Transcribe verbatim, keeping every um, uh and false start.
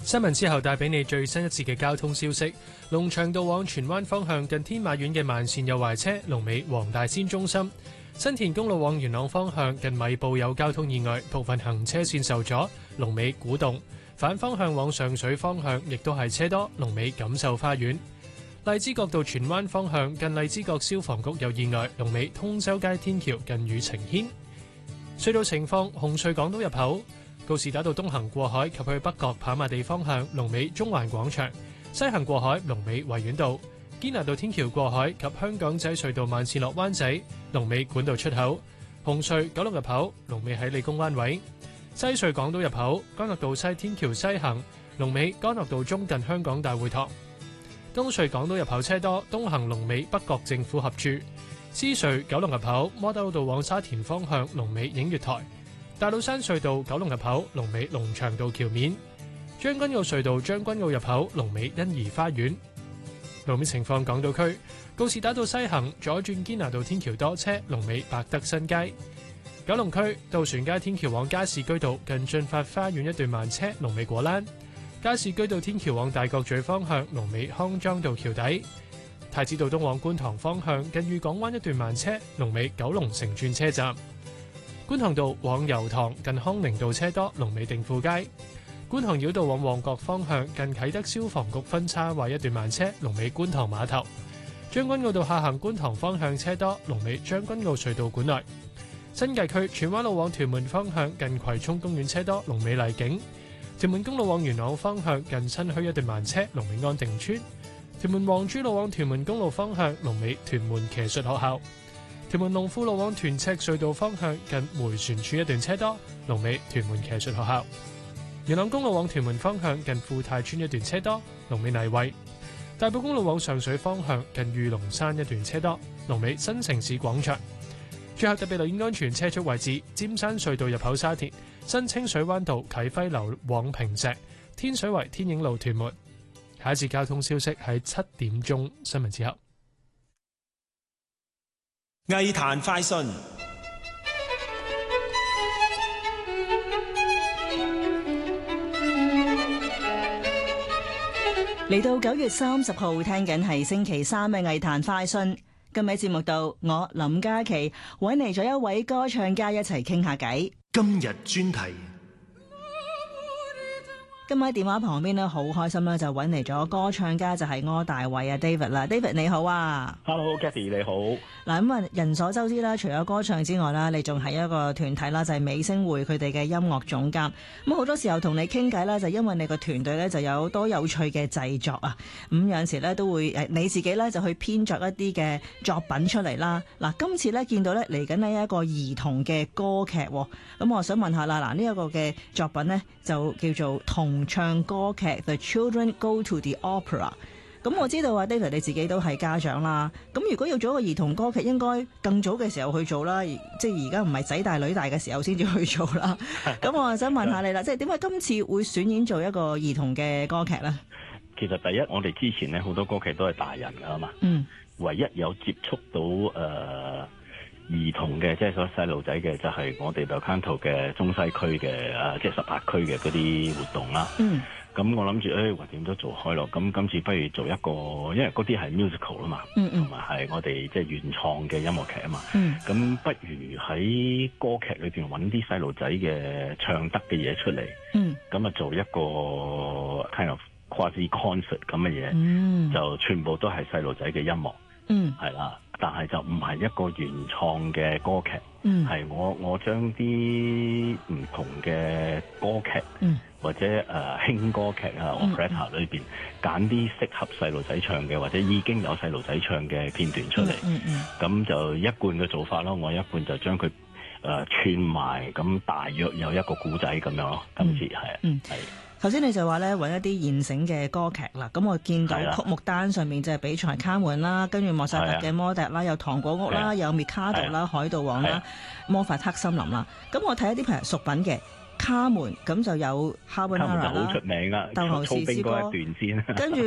新聞之後帶俾你最新一次嘅交通消息。龍翔道往荃灣方向近天馬苑嘅慢線有壞車，龍尾黃大仙中心。新田公路往元朗方向近米埔有交通意外，部分行車線受阻，龍尾古洞。反方向往上水方向亦都係車多，龍尾錦繡花園。荔枝角道荃灣方向近荔枝角消防局有意外，龍尾通州街天橋近雨晴軒。隧道情況：紅隧港島入口告士打道東行過海及去北角跑馬地方向，龍尾中環廣場；西行過海龍尾維園道。堅拿道天橋過海及香港仔隧道慢線落灣仔，龍尾管道出口。紅隧九龍入口龍尾喺理工灣位。西隧港島入口干諾道西天橋西行，龍尾干諾道中近香港大會堂。東隧港島入口車多，東行龍尾北角政府合署。獅隧九龍入口窩打老道往沙田方向，龍尾映月台。大老山隧道九龍入口龍尾龍翔道橋面。將軍澳隧道將軍澳入口龍尾欣怡花園。路面情況：港島區告士打道西行左轉堅拿道天橋多車，龍尾百德新街。九龍區渡船街天橋往加士居道近駿發花園一段慢車，龍尾果欄。加士居道天橋往大角咀方向，龍尾康莊道橋底。太子道東往觀塘方向近裕港灣一段慢車，龍尾九龍城轉車站。觀塘道往油塘近康寧道車多，龍尾定富街。觀塘繞道往旺角方向近啟德消防局分叉位一段慢車，龍尾觀塘碼頭。將軍澳道下行觀塘方向車多，龍尾將軍澳隧道管內。新界區荃灣路往屯門方向近葵涌公園車多，龍尾麗景。屯門公路往元朗方向近新墟一段慢車，龍尾安定村。屯門皇珠路往屯門公路方向，龍尾屯門騎術學校。屯門龍富路往屯赤隧道方向近迴旋處一段車多，龍尾屯門騎術學校。元朗公路往屯門方向近富泰村一段車多，龍尾泥圍。大埔公路往上水方向近御龍山一段車多，龍尾新城市廣場。最後特別留意安全車速位置：尖山隧道入口沙田、新清水灣道啟輝樓往坪石、天水圍天影路屯門。下一次交通消息喺七點鐘新聞之後。 藝壇快訊。 嚟到九月三十號，聽緊係星期三嘅藝壇快訊。今日節目度，我林嘉琪搵嚟咗一位歌唱家一齊傾下偈。 今日專題。 今日喺電話旁邊咧，好開心啦，就揾嚟咗歌唱家，就係柯大偉啊 David 啦 ，David 你好啊 ，Hello，Kathy 你好。 嗱咁啊，人所周知啦，除咗歌唱之外啦，你仲係一個團體啦，就係美聲會佢哋嘅音樂總監。咁好多時候同你傾偈啦，就因為你個團隊咧就有多有趣嘅製作啊。咁有陣時咧都會誒你自己咧就去編作一啲嘅作品出嚟啦。嗱，今次咧見到咧嚟緊呢一個兒童嘅歌劇，咁我想問下啦，嗱呢一個嘅作品咧就叫做童唱歌劇 The Children Go to the Opera。 咁我知道啊 David 你自己都係家長啦，咁如果要做一個兒童歌劇，應該更早嘅時候去做啦，即係而家唔係仔大女大嘅時候先至去做啦。咁我想問下你啦，即係點解今次會選演做一個兒童嘅歌劇呢？ 其實第一，我哋之前咧好多歌劇都係大人噶嘛， 嗯， 唯一有接觸到誒、呃、兒童嘅，即係所細路仔嘅，就係、是、我哋 Belcanto 嘅中西區嘅誒，即係十八區嘅嗰啲活動啦。嗯。咁我諗住誒，或點都做開咯。咁今次不如做一個，因為嗰啲係 musical 啊嘛，同埋係我哋即係原創嘅音樂劇啊嘛。咁、嗯、不如喺歌劇裏邊揾啲細路仔嘅唱得嘅嘢出嚟。咁啊、嗯、做一個 kind of quasi concert 咁嘅嘢，嗯、就全部都係細路仔嘅音樂。嗯，係啦，但係就唔係一個原創嘅歌劇。嗯，係我我將啲唔同嘅歌劇。嗯。或者誒、呃、輕歌劇啊 operetta 裏邊揀啲適合細路仔唱嘅，或者已經有細路仔唱嘅片段出嚟，咁、嗯嗯嗯、就一貫嘅做法咯。我一貫就將佢誒串埋，咁大約有一個故仔咁樣咯。今次係啊，係頭先你就話咧揾一啲現成嘅歌劇啦，咁我見到曲目單上面就係比賽卡門啦，跟住莫扎特嘅魔笛啦，有糖果屋啦，有 Mikado 啦，海盜王啦，魔法黑森林啦。咁我睇一啲譬如熟品嘅。卡門咁就有哈本哈拉啦， 好出名啦， 鬥牛士詩歌一段先， 跟住